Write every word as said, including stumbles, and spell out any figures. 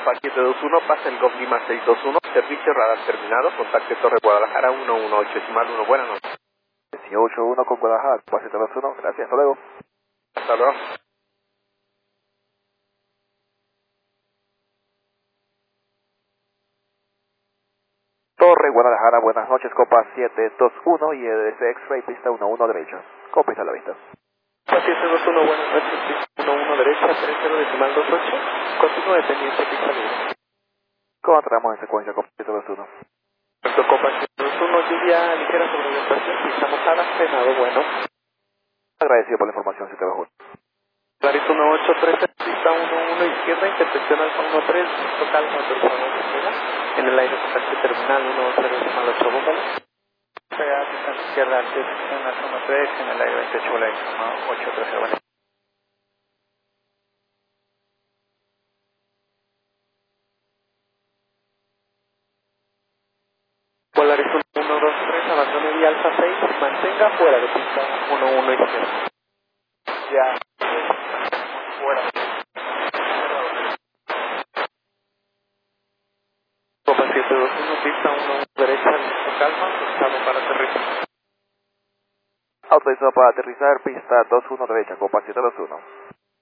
Copa siete dos uno, pasa el Golf Lima seis dos uno, servicio radar terminado, contacte Torre Guadalajara uno uno ocho, decimal uno, buenas noches. dieciocho uno con Guadalajara, Copa siete dos uno, gracias, hasta luego. Hasta luego. Torre Guadalajara, buenas noches, Copa siete dos uno y E D S X-Ray, pista uno uno derecha. Copa está a la vista. Copa siete dos uno, buenas noches, pista uno uno derecha, tres cero decimal dos ocho, continúa dependiente, pista libre. ¿Cómo entramos en secuencia, Copa siete dos uno? Copa siete dos uno, lluvia ligera sobre orientación, pista mojada, frenado bueno. Agradecido por la información, siete dos uno. Claris uno ocho tres, pista uno uno izquierda, intercepción alfa uno tres, total motorizado en el aire contacto terminal uno cero decimal ocho, bómbalo. Pega pista izquierda, intercepción alfa uno tres, en el aire veintiocho, la ocho tres cero, vale. Polaris uno dos tres, abandone vía alfa seis, mantenga fuera de pista uno uno izquierda. Ya, fuera. Copa siete dos uno, pista uno uno derecha, listo, calma, autorizado para aterrizar. Autorizado para aterrizar, pista dos uno derecha, Copa siete dos uno.